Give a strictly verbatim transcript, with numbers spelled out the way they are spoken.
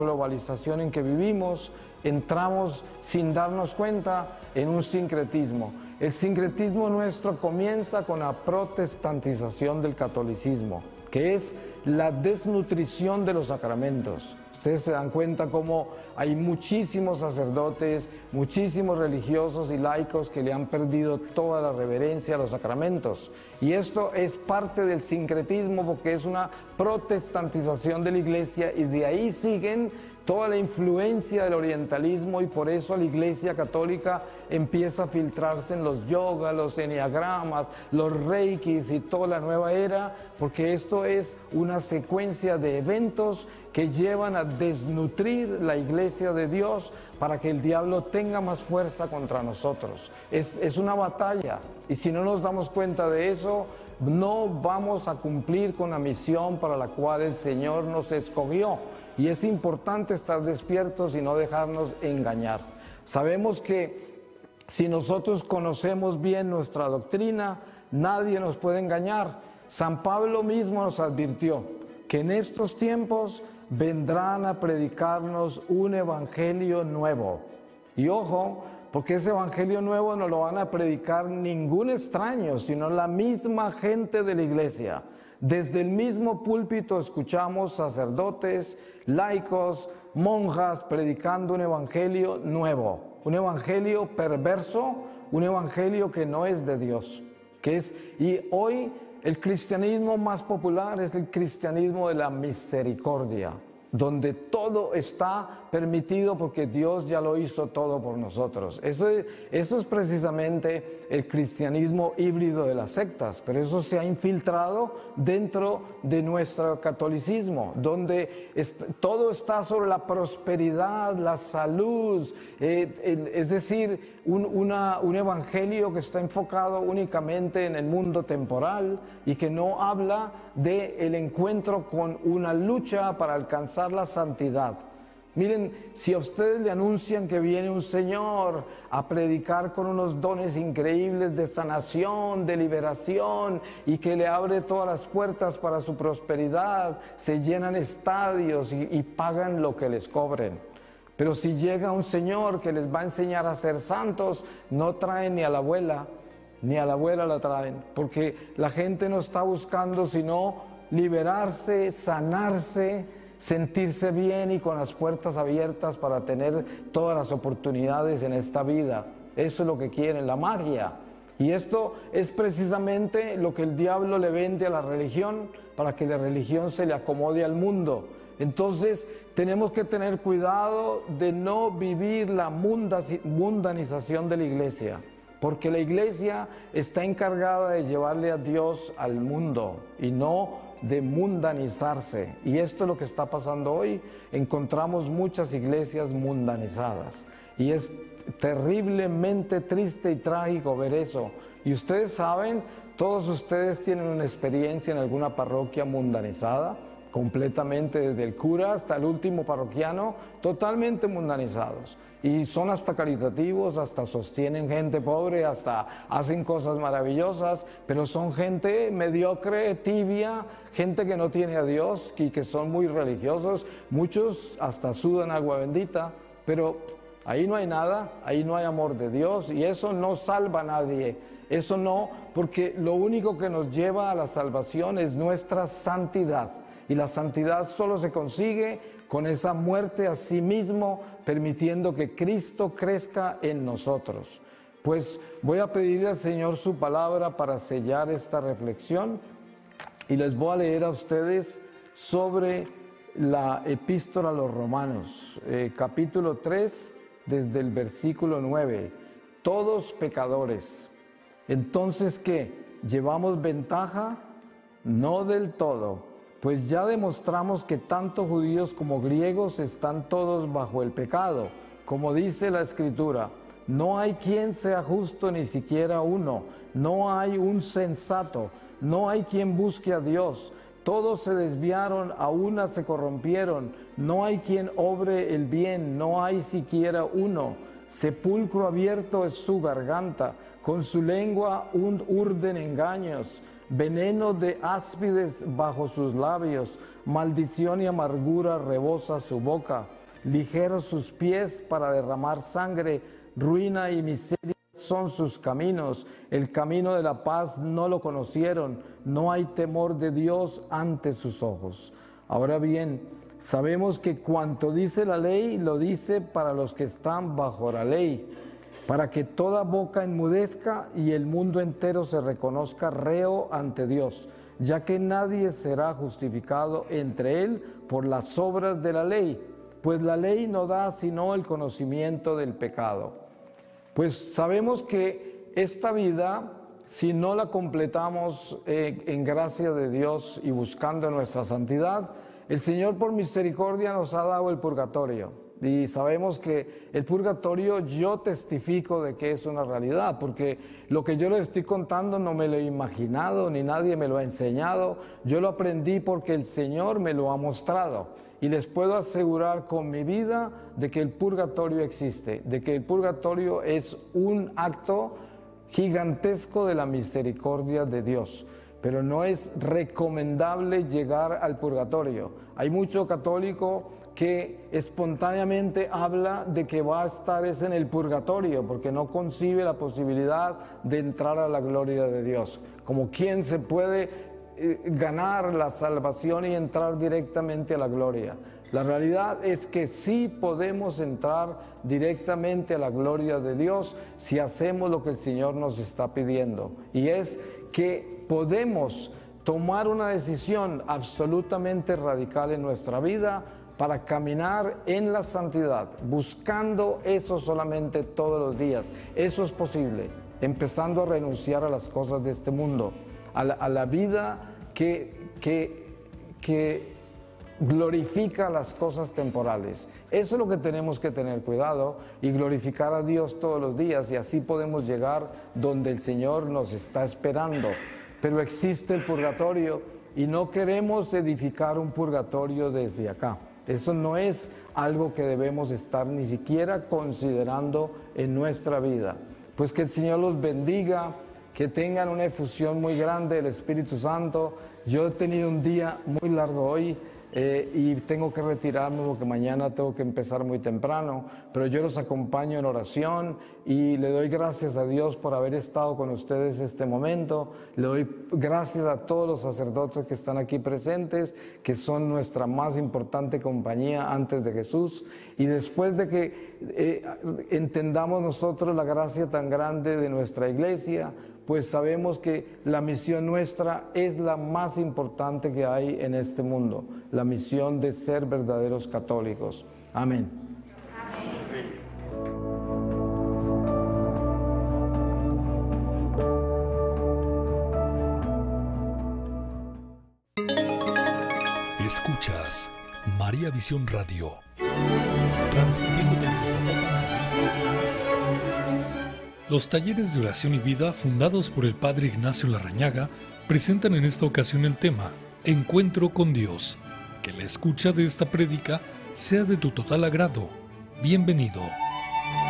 globalización en que vivimos, entramos sin darnos cuenta en un sincretismo. El sincretismo nuestro comienza con la protestantización del catolicismo, que es la desnutrición de los sacramentos. Ustedes se dan cuenta cómo hay muchísimos sacerdotes, muchísimos religiosos y laicos que le han perdido toda la reverencia a los sacramentos. Y esto es parte del sincretismo porque es una protestantización de la Iglesia y de ahí siguen toda la influencia del orientalismo y por eso la Iglesia Católica empieza a filtrarse en los yoga, los enneagramas, los reikis y toda la nueva era, porque esto es una secuencia de eventos que llevan a desnutrir la Iglesia de Dios para que el diablo tenga más fuerza contra nosotros. Es, es una batalla y si no nos damos cuenta de eso, no vamos a cumplir con la misión para la cual el Señor nos escogió. Y es importante estar despiertos y no dejarnos engañar. Sabemos que si nosotros conocemos bien nuestra doctrina, nadie nos puede engañar. San Pablo mismo nos advirtió que en estos tiempos vendrán a predicarnos un evangelio nuevo. Y ojo, porque ese evangelio nuevo no lo van a predicar ningún extraño, sino la misma gente de la iglesia. Desde el mismo púlpito escuchamos sacerdotes, laicos, monjas predicando un evangelio nuevo, un evangelio perverso, un evangelio que no es de Dios, que es, y hoy el cristianismo más popular es el cristianismo de la misericordia, donde todo está permitido porque Dios ya lo hizo todo por nosotros. Eso es, eso es precisamente el cristianismo híbrido de las sectas, pero eso se ha infiltrado dentro de nuestro catolicismo, donde es, todo está sobre la prosperidad, la salud, eh, el, es decir, un, una, un evangelio que está enfocado únicamente en el mundo temporal y que no habla del encuentro con una lucha para alcanzar la santidad. Miren, si a ustedes le anuncian que viene un Señor a predicar con unos dones increíbles de sanación, de liberación y que le abre todas las puertas para su prosperidad, se llenan estadios y, y pagan lo que les cobren. Pero si llega un Señor que les va a enseñar a ser santos, no traen ni a la abuela, ni a la abuela la traen, porque la gente no está buscando sino liberarse, sanarse, sentirse bien y con las puertas abiertas para tener todas las oportunidades en esta vida. Eso es lo que quieren, la magia. Y esto es precisamente lo que el diablo le vende a la religión para que la religión se le acomode al mundo. Entonces tenemos que tener cuidado de no vivir la mundanización de la iglesia, porque la iglesia está encargada de llevarle a Dios al mundo y no de mundanizarse. Y esto es lo que está pasando hoy. Encontramos muchas iglesias mundanizadas y es terriblemente triste y trágico ver eso. Y ustedes saben, todos ustedes tienen una experiencia en alguna parroquia mundanizada, completamente desde el cura hasta el último parroquiano, totalmente mundanizados. Y son hasta caritativos, hasta sostienen gente pobre, hasta hacen cosas maravillosas, pero son gente mediocre, tibia, gente que no tiene a Dios y que son muy religiosos. Muchos hasta sudan agua bendita, pero ahí no hay nada, ahí no hay amor de Dios y eso no salva a nadie. Eso no, porque lo único que nos lleva a la salvación es nuestra santidad. Y la santidad solo se consigue con esa muerte a sí mismo, permitiendo que Cristo crezca en nosotros. Pues voy a pedirle al Señor su palabra para sellar esta reflexión y les voy a leer a ustedes sobre la epístola a los Romanos, eh, capítulo tres, desde el versículo nueve. Todos pecadores. Entonces, ¿qué? ¿Llevamos ventaja? No del todo. Pues ya demostramos que tanto judíos como griegos están todos bajo el pecado. Como dice la Escritura, no hay quien sea justo ni siquiera uno, no hay un sensato, no hay quien busque a Dios. Todos se desviaron, a una se corrompieron, no hay quien obre el bien, no hay siquiera uno. Sepulcro abierto es su garganta, con su lengua urden engaños. veneno de áspides bajo sus labios, maldición y amargura rebosa su boca, ligeros sus pies para derramar sangre, ruina y miseria son sus caminos, el camino de la paz no lo conocieron, no hay temor de Dios ante sus ojos. Ahora bien, sabemos que cuanto dice la ley, lo dice para los que están bajo la ley, para que toda boca enmudezca y el mundo entero se reconozca reo ante Dios, ya que nadie será justificado entre él por las obras de la ley, pues la ley no da sino el conocimiento del pecado. Pues sabemos que esta vida, si no la completamos eh, en gracia de Dios y buscando nuestra santidad, el Señor por misericordia nos ha dado el purgatorio. Y sabemos que el purgatorio, yo testifico de que es una realidad, porque lo que yo les estoy contando no me lo he imaginado, ni nadie me lo ha enseñado. Yo lo aprendí porque el Señor me lo ha mostrado. Y les puedo asegurar con mi vida de que el purgatorio existe, de que el purgatorio es un acto gigantesco de la misericordia de Dios. Pero no es recomendable llegar al purgatorio. Hay mucho católico que espontáneamente habla de que va a estar es en el purgatorio, porque no concibe la posibilidad de entrar a la gloria de Dios. Como quien se puede eh, ganar la salvación y entrar directamente a la gloria. La realidad es que sí podemos entrar directamente a la gloria de Dios si hacemos lo que el Señor nos está pidiendo. Y es que podemos tomar una decisión absolutamente radical en nuestra vida para caminar en la santidad, buscando eso solamente todos los días. Eso es posible, empezando a renunciar a las cosas de este mundo, a la, a la vida que, que, que glorifica las cosas temporales. Eso es lo que tenemos que tener cuidado y glorificar a Dios todos los días, y así podemos llegar donde el Señor nos está esperando. Pero existe el purgatorio y no queremos edificar un purgatorio desde acá. Eso no es algo que debemos estar ni siquiera considerando en nuestra vida. Pues que el Señor los bendiga, que tengan una efusión muy grande del Espíritu Santo. Yo he tenido un día muy largo hoy. Eh, y tengo que retirarme porque mañana tengo que empezar muy temprano, pero yo los acompaño en oración y le doy gracias a Dios por haber estado con ustedes este momento. Le doy gracias a todos los sacerdotes que están aquí presentes, que son nuestra más importante compañía antes de Jesús, y después de que eh, entendamos nosotros la gracia tan grande de nuestra iglesia, pues sabemos que la misión nuestra es la más importante que hay en este mundo, la misión de ser verdaderos católicos. Amén. Amén. Escuchas María Visión Radio, transmitiendo desde Zapopan. Los talleres de oración y vida fundados por el Padre Ignacio Larrañaga presentan en esta ocasión el tema Encuentro con Dios. Que la escucha de esta prédica sea de tu total agrado. Bienvenido.